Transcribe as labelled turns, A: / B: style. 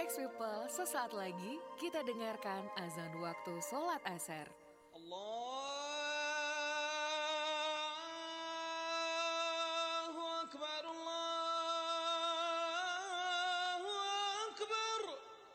A: X People, sesaat lagi kita dengarkan azan waktu sholat asar.
B: Allah